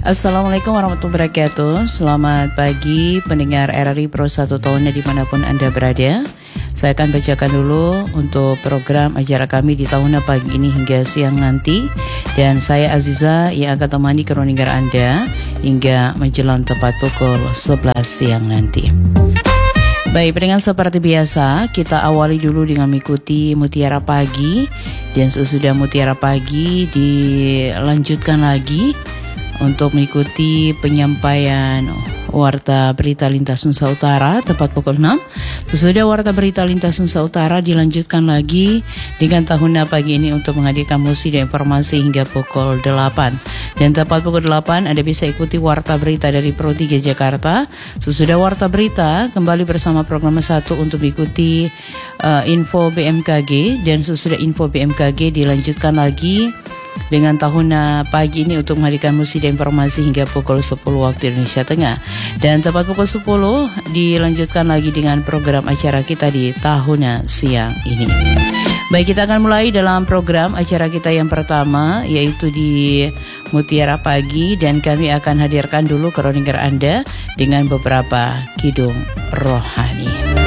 Assalamualaikum warahmatullahi wabarakatuh. Selamat pagi pendengar RRI Pro 1 tahunnya dimanapun Anda berada. Saya akan bacakan dulu untuk program acara kami di tahunnya pagi ini hingga siang nanti. Dan saya Aziza yang akan temani kroninger Anda hingga menjelang tepat pukul 11 siang nanti. Baik, pendengar, seperti biasa kita awali dulu dengan mengikuti Mutiara Pagi. Dan sesudah Mutiara Pagi dilanjutkan lagi untuk mengikuti penyampaian Warta Berita Lintas Nusa Utara tepat pukul 6. Sesudah Warta Berita Lintas Nusa Utara dilanjutkan lagi dengan tahunnya pagi ini untuk menghadirkan musik dan informasi hingga pukul 8. Dan tepat pukul 8 Anda bisa ikuti Warta Berita dari Pro 3 Jakarta. Sesudah Warta Berita kembali bersama program 1 untuk mengikuti info BMKG. Dan sesudah info BMKG dilanjutkan lagi dengan tahunnya pagi ini untuk menghadirkan musik dan informasi hingga pukul 10 waktu Indonesia Tengah. Dan tepat pukul 10 dilanjutkan lagi dengan program acara kita di tahunnya siang ini. Baik, kita akan mulai dalam program acara kita yang pertama, yaitu di Mutiara Pagi. Dan kami akan hadirkan dulu kroninger Anda dengan beberapa kidung rohani.